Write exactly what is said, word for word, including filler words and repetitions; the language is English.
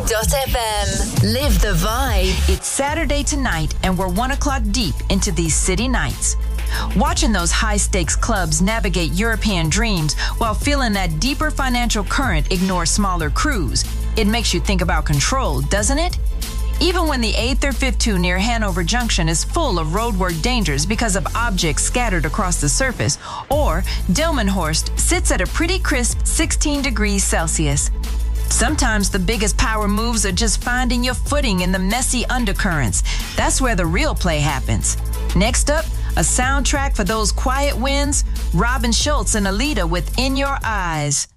dot f m. Live the vibe. It's Saturday tonight, and we're one o'clock deep into these city nights. Watching those high-stakes clubs navigate European dreams while feeling that deeper financial current ignore smaller crews. It makes you think about control, doesn't it? Even when the eighth or fifth two near Hanover Junction is full of roadwork dangers because of objects scattered across the surface, or Dilmenhorst sits at a pretty crisp sixteen degrees Celsius. Sometimes the biggest power moves are just finding your footing in the messy undercurrents. That's where the real play happens. Next up, a soundtrack for those quiet wins, Robin Schultz and Alita with In Your Eyes.